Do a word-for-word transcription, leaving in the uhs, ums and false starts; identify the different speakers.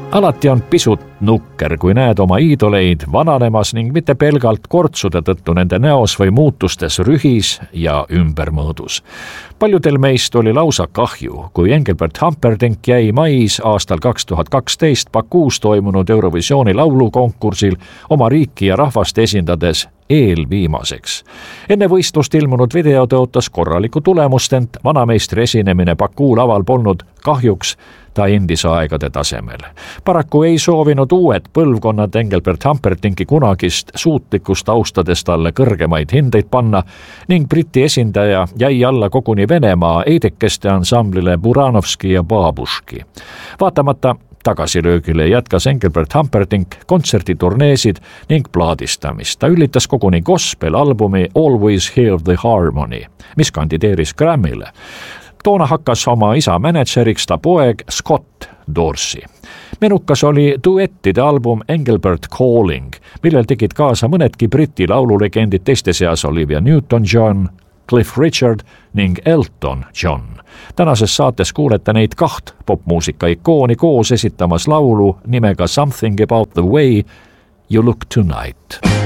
Speaker 1: Alati on pisut nukker, kui näed oma iidoleid vananemas ning mitte pelgalt kortsude tõttu nende näos või muutustes rühis ja ümbermõõdus. Paljudel meist oli lausa kahju, kui Engelbert Humperdinck jäi mais aastal kaks tuhat kaksteist Bakuus toimunud Eurovisiooni laulukonkursil oma riiki ja rahvast esindades eelviimaseks. Enne võistlust ilmunud video tõotas korraliku tulemust, ent vanameistri esinemine Bakuu laval polnud kahjuks ta endise aegade tasemel. Paraku ei soovinud uued põlvkonnad Engelbert Humperdincki kunagist suutlikkust austades talle kõrgemaid hindeid panna ning Briti esindaja jäi alla koguni Venemaa eidekeste ansamblile Buranovski ja Babuški. Vaatamata tagasilöögile jätkas Engelbert Humperdinck kontserditurneesid ning plaadistamist. Ta üllitas koguni gospel-albumi Always Hear the Harmony, mis kandideeris Grammy'le. Toona hakkas oma isa mänedžeriks ta poeg Scott Dorsey. Menukas oli duettide album Engelbert Calling, millel tegid kaasa mõnedki Briti laululegendid, teiste seas Olivia Newton-John, Cliff Richard ning Elton John. Tänases saates kuulete neid kaht popmuusika ikooni koos esitamas laulu nimega Something About the Way You Look Tonight.